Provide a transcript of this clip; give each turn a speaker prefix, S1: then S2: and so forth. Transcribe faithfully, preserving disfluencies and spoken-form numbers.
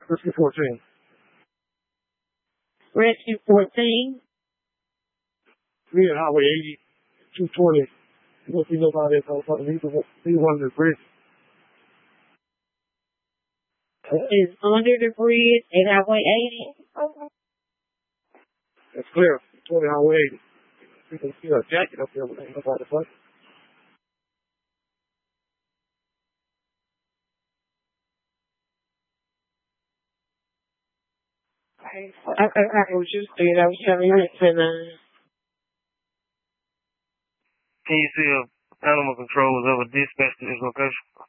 S1: Rescue fourteen.
S2: Rescue fourteen.
S1: three at Highway eighty, two twenty. You don't see nobody else on either one, either one of the bridges.
S2: Is under the bridge at Highway eighty.
S1: That's clear. twenty Highway eighty. You can see a jacket up there with ain't nobody but.
S2: I, I, I was just saying, I was having it tonight.
S3: Can you see if animal control was ever dispatched to this location?